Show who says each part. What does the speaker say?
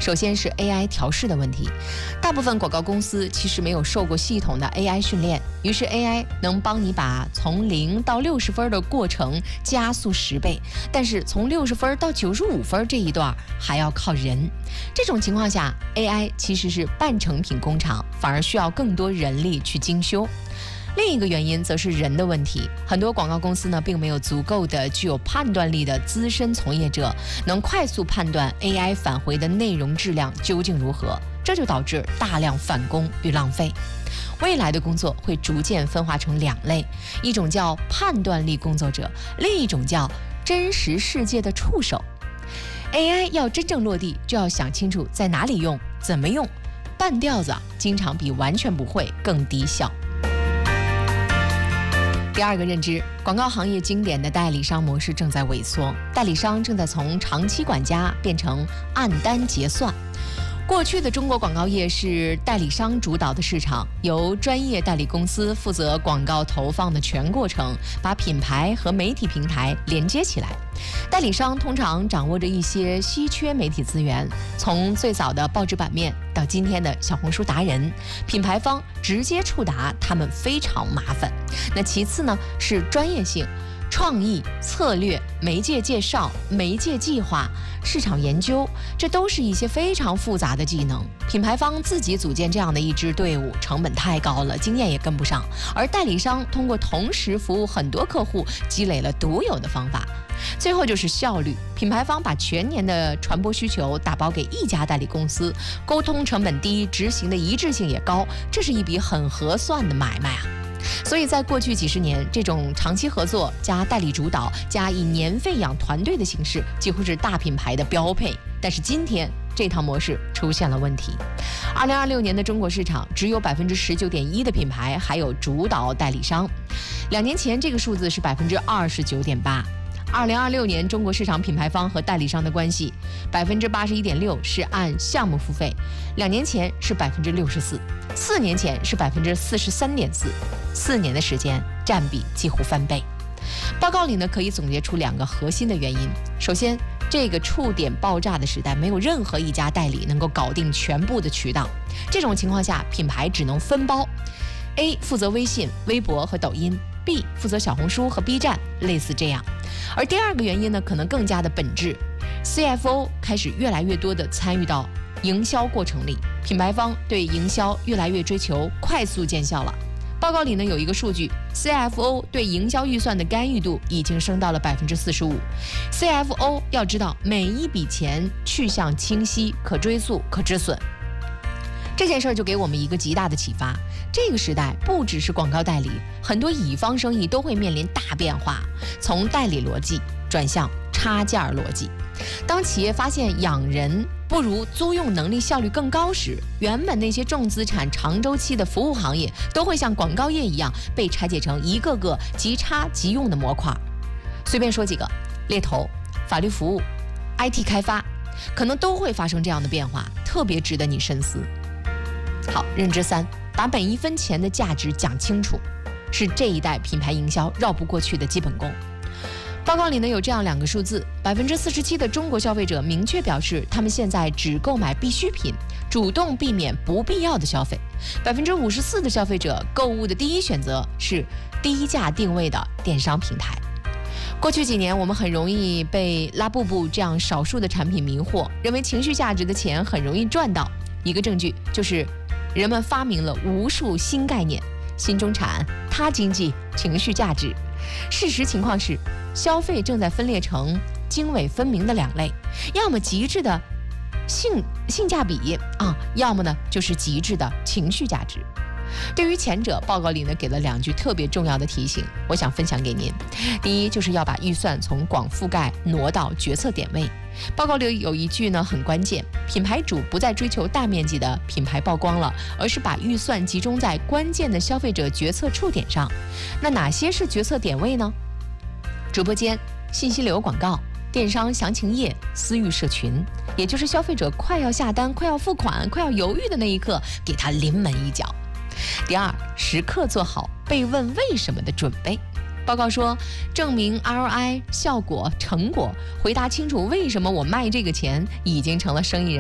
Speaker 1: 首先是 AI 调试的问题，大部分广告公司其实没有受过系统的 AI 训练，于是 AI 能帮你把从0到60分的过程加速10倍，但是从60分到95分这一段还要靠人。这种情况下 AI 其实是半成品工厂，反而需要更多人力去精修。另一个原因则是人的问题，很多广告公司呢并没有足够的具有判断力的资深从业者，能快速判断 AI 返回的内容质量究竟如何，这就导致大量返工与浪费。未来的工作会逐渐分化成2类，一种叫判断力工作者，另一种叫真实世界的触手。AI 要真正落地，就要想清楚在哪里用，怎么用，半吊子经常比完全不会更低效。第二个认知，广告行业经典的代理商模式正在萎缩，代理商正在从长期管家变成按单结算。过去的中国广告业是代理商主导的市场，由专业代理公司负责广告投放的全过程，把品牌和媒体平台连接起来。代理商通常掌握着一些稀缺媒体资源，从最早的报纸版面到今天的小红书达人，品牌方直接触达他们非常麻烦。那其次呢是专业性。创意、策略、媒介介绍、媒介计划、市场研究，这都是一些非常复杂的技能。品牌方自己组建这样的一支队伍，成本太高了，经验也跟不上。而代理商通过同时服务很多客户，积累了独有的方法。最后就是效率，品牌方把全年的传播需求打包给一家代理公司，沟通成本低，执行的一致性也高，这是一笔很合算的买卖啊。所以在过去几十年，这种长期合作加代理主导加以年费养团队的形式，几乎是大品牌的标配。但是今天这套模式出现了问题。2026年的中国市场只有19.1%的品牌还有主导代理商，2年前这个数字是29.8%。2026年中国市场品牌方和代理商的关系，81.6%是按项目付费，2年前是64%，4年前是43.4%，4年的时间占比几乎翻倍。报告里呢可以总结出2个核心的原因。首先，这个触点爆炸的时代，没有任何一家代理能够搞定全部的渠道，这种情况下，品牌只能分包 ，A 负责微信、微博和抖音，B 负责小红书和 B 站，类似这样。而第2个原因呢，可能更加的本质 ，CFO 开始越来越多的参与到营销过程里，品牌方对营销越来越追求快速见效了。报告里呢有一个数据 ，CFO 对营销预算的干预度已经升到了45%。CFO 要知道每一笔钱去向清晰、可追溯、可止损。这件事儿就给我们一个极大的启发，这个时代不只是广告代理，很多乙方生意都会面临大变化，从代理逻辑转向差价逻辑。当企业发现养人不如租用能力效率更高时，原本那些重资产长周期的服务行业都会像广告业一样被拆解成一个个即插即用的模块。随便说几个，猎头、法律服务、IT 开发，可能都会发生这样的变化，特别值得你深思。好，认知3，把每一分钱的价值讲清楚，是这一代品牌营销绕不过去的基本功。报告里呢有这样2个数字，47%的中国消费者明确表示，他们现在只购买必需品，主动避免不必要的消费。54%的消费者购物的第一选择是低价定位的电商平台。过去几年，我们很容易被拉布布这样少数的产品迷惑，认为情绪价值的钱很容易赚到。一个证据就是人们发明了无数新概念，新中产、他经济、情绪价值。事实情况是，消费正在分裂成经纬分明的2类，要么极致的性价比要么呢就是极致的情绪价值。对于前者，报告里呢给了2句特别重要的提醒，我想分享给您。第一，就是要把预算从广覆盖挪到决策点位。报告里有一句呢很关键，品牌主不再追求大面积的品牌曝光了，而是把预算集中在关键的消费者决策触点上。那哪些是决策点位呢？直播间、信息流广告、电商详情页、私域社群，也就是消费者快要下单、快要付款、快要犹豫的那一刻，给他临门一脚。第2，时刻做好被问为什么的准备。报告说，证明 ROI 效果成果，回答清楚为什么我卖这个钱，已经成了生意人